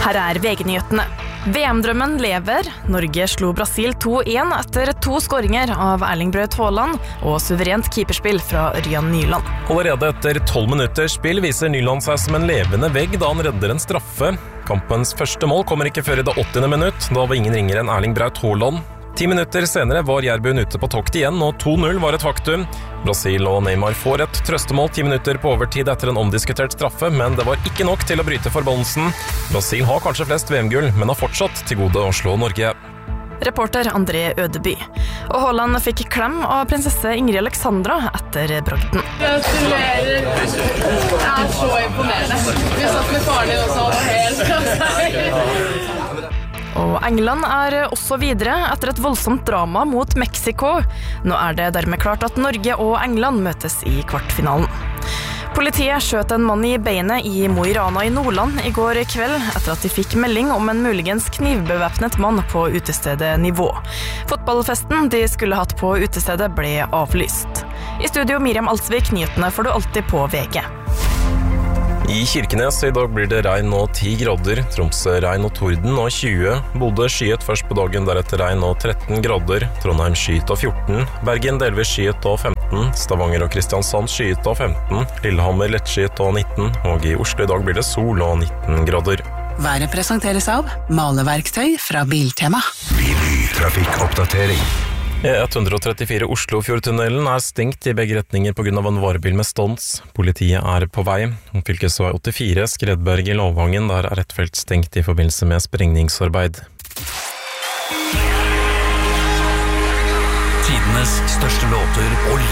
Her VG-nyhetene. VM-drømmen lever. Norge slo Brasil 2-1 etter 2 skåringer av Erling Braut Haaland og suverent keeperspill fra Ørjan Nyland. Allerede etter 12 minutters spill viser Nyland seg som en levende vegg da han redder en straffe. Kampens første mål kommer ikke før i det 80. minutt, da var ingen ringere enn Erling Braut Haaland. 10 minutter senere var Jærbuen ute på tokt igjen, og 2-0 var et faktum. Brasil og Neymar får et trøstemål 10 minutter på overtid etter en omdiskutert straffe, men det var ikke nok til å bryte forbannelsen. Brasil har kanskje flest VM-gull, men har fortsatt til gode å slå Norge. Reporter André Ødeby. Og Haaland fikk klem av prinsesse Ingrid Alexandra etter bragten. Gratulerer. Det så imponerende. Vi satt med faren din også, helt Og England også videre etter et voldsomt drama mot Mexico. Nå det dermed klart at Norge og England møtes i kvartfinalen. Politiet skjøt en mann i beinet i Mo i Rana i Nordland i går kveld etter at de fikk melding om en muligens knivbevæpnet mann på utestedet Nivå. Fotballfesten de skulle hatt på utestedet ble avlyst. I studio Miriam Alsvik, nyhetene får du alltid på VG. I Kirkenes i dag blir det regn og 10 grader, Tromsø regn og torden og 20, Bodø skyet først på dagen, deretter regn og 13 grader, Trondheim skyet og 14, Bergen delvis skyet og 15, Stavanger og Kristiansand skyet og 15, Lillehammer lettskyet og 19, og i Oslo i dag blir det sol og 19 grader. Været presenteres av maleverktøy fra Biltema. Trafikkoppdatering. E134 Oslofjordtunnelen stengt i begge retninger på grunn av en varebil med stans. Politiet på vei. Fylkesvei 84 Skredberg i Lovvangen, der et felt stengt i forbindelse med sprengningsarbeid. Tidenes største låter og